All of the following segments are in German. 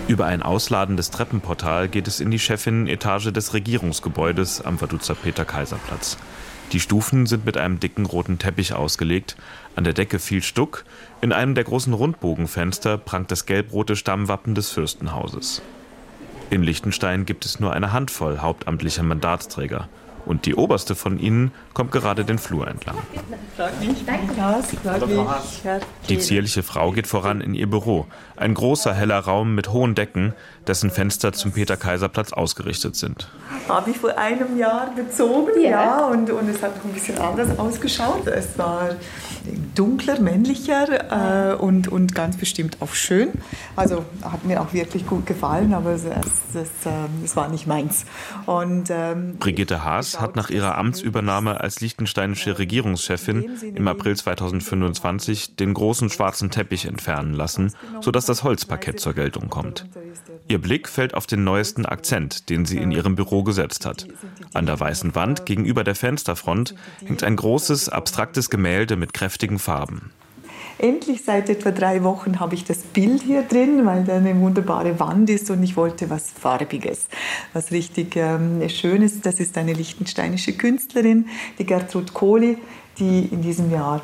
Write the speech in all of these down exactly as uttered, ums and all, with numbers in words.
Über ein ausladendes Treppenportal geht es in die Chefinnenetage des Regierungsgebäudes am Waduzer Peter-Kaiser-Platz. Die Stufen sind mit einem dicken roten Teppich ausgelegt, an der Decke viel Stuck, in einem der großen Rundbogenfenster prangt das gelb-rote Stammwappen des Fürstenhauses. In Liechtenstein gibt es nur eine Handvoll hauptamtlicher Mandatsträger. Und die oberste von ihnen kommt gerade den Flur entlang. Die zierliche Frau geht voran in ihr Büro. Ein großer, heller Raum mit hohen Decken, dessen Fenster zum Peter-Kaiser-Platz ausgerichtet sind. Habe ich vor einem Jahr bezogen, ja, ja und, und es hat noch ein bisschen anders ausgeschaut. Es war dunkler, männlicher äh, und, und ganz bestimmt auch schön. Also hat mir auch wirklich gut gefallen, aber es, es, es, es war nicht meins. Und, ähm, Brigitte Haas hat nach ihrer Amtsübernahme als liechtensteinische Regierungschefin im April zweitausendfünfundzwanzig den großen schwarzen Teppich entfernen lassen, sodass das Holzparkett zur Geltung kommt. Ihr Blick fällt auf den neuesten Akzent, den sie in ihrem Büro gesetzt hat. An der weißen Wand gegenüber der Fensterfront hängt ein großes, abstraktes Gemälde mit kräftigen Farben. Endlich seit etwa drei Wochen habe ich das Bild hier drin, weil da eine wunderbare Wand ist und ich wollte was Farbiges, was richtig ähm, Schönes. Das ist eine liechtensteinische Künstlerin, die Gertrud Kohli, die in diesem Jahr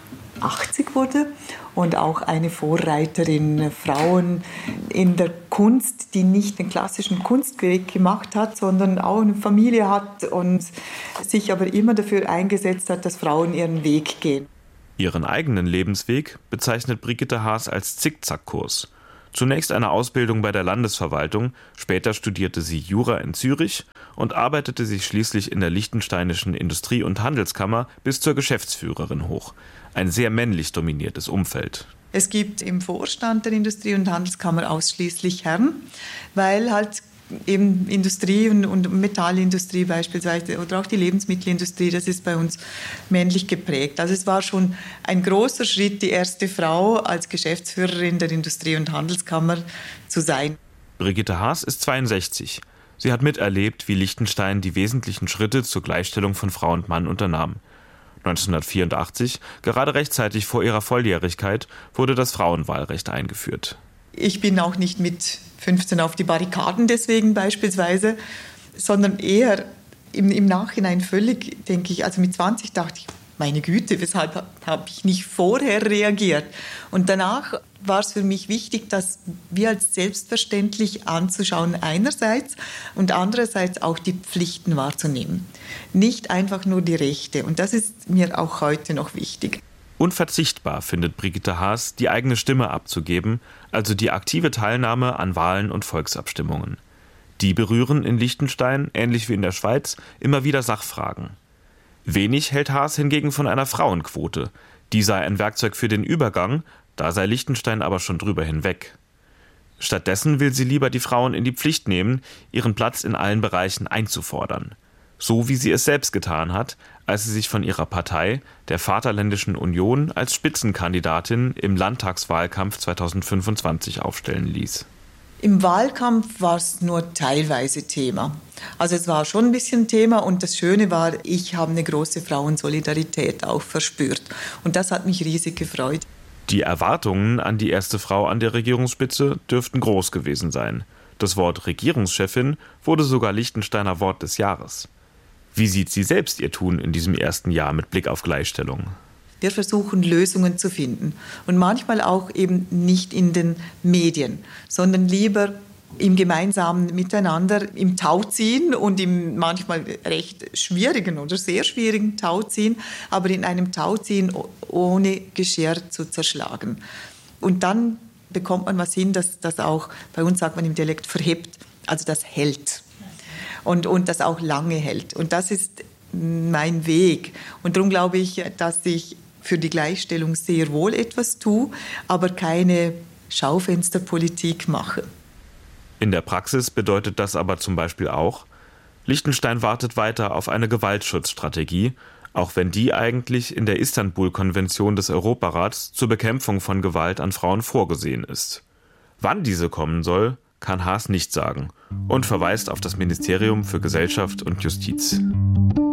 achtzig wurde und auch eine Vorreiterin, Frauen in der Kunst, die nicht den klassischen Kunstweg gemacht hat, sondern auch eine Familie hat und sich aber immer dafür eingesetzt hat, dass Frauen ihren Weg gehen. Ihren eigenen Lebensweg bezeichnet Brigitte Haas als Zickzackkurs. Zunächst eine Ausbildung bei der Landesverwaltung, später studierte sie Jura in Zürich und arbeitete sich schließlich in der Liechtensteinischen Industrie- und Handelskammer bis zur Geschäftsführerin hoch. Ein sehr männlich dominiertes Umfeld. Es gibt im Vorstand der Industrie- und Handelskammer ausschließlich Herren, weil halt eben Industrie und, und Metallindustrie beispielsweise oder auch die Lebensmittelindustrie, das ist bei uns männlich geprägt. Also es war schon ein großer Schritt, die erste Frau als Geschäftsführerin der Industrie- und Handelskammer zu sein. Brigitte Haas ist zweiundsechzig. Sie hat miterlebt, wie Liechtenstein die wesentlichen Schritte zur Gleichstellung von Frau und Mann unternahm. neunzehnhundertvierundachtzig, gerade rechtzeitig vor ihrer Volljährigkeit, wurde das Frauenwahlrecht eingeführt. Ich bin auch nicht mit fünfzehn auf die Barrikaden deswegen beispielsweise, sondern eher im, im Nachhinein völlig, denke ich, also mit zwanzig dachte ich, meine Güte, weshalb habe ich nicht vorher reagiert? Und danach war es für mich wichtig, das wir als selbstverständlich anzuschauen einerseits und andererseits auch die Pflichten wahrzunehmen. Nicht einfach nur die Rechte. Und das ist mir auch heute noch wichtig. Unverzichtbar findet Brigitte Haas, die eigene Stimme abzugeben, also die aktive Teilnahme an Wahlen und Volksabstimmungen. Die berühren in Liechtenstein, ähnlich wie in der Schweiz, immer wieder Sachfragen. Wenig hält Haas hingegen von einer Frauenquote. Die sei ein Werkzeug für den Übergang, da sei Liechtenstein aber schon drüber hinweg. Stattdessen will sie lieber die Frauen in die Pflicht nehmen, ihren Platz in allen Bereichen einzufordern. So wie sie es selbst getan hat, als sie sich von ihrer Partei, der Vaterländischen Union, als Spitzenkandidatin im Landtagswahlkampf zweitausendfünfundzwanzig aufstellen ließ. Im Wahlkampf war es nur teilweise Thema. Also es war schon ein bisschen Thema und das Schöne war, ich habe eine große Frauensolidarität auch verspürt. Und das hat mich riesig gefreut. Die Erwartungen an die erste Frau an der Regierungsspitze dürften groß gewesen sein. Das Wort Regierungschefin wurde sogar Liechtensteiner Wort des Jahres. Wie sieht sie selbst ihr Tun in diesem ersten Jahr mit Blick auf Gleichstellung? Wir versuchen, Lösungen zu finden. Und manchmal auch eben nicht in den Medien, sondern lieber im gemeinsamen Miteinander, im Tauziehen und im manchmal recht schwierigen oder sehr schwierigen Tauziehen, aber in einem Tauziehen ohne Geschirr zu zerschlagen. Und dann bekommt man was hin, das, das auch, bei uns sagt man im Dialekt, verhebt, also das hält. Und, und das auch lange hält. Und das ist mein Weg. Und darum glaube ich, dass ich für die Gleichstellung sehr wohl etwas tue, aber keine Schaufensterpolitik mache. In der Praxis bedeutet das aber zum Beispiel auch, Liechtenstein wartet weiter auf eine Gewaltschutzstrategie, auch wenn die eigentlich in der Istanbul-Konvention des Europarats zur Bekämpfung von Gewalt an Frauen vorgesehen ist. Wann diese kommen soll, kann Haas nicht sagen und verweist auf das Ministerium für Gesellschaft und Justiz.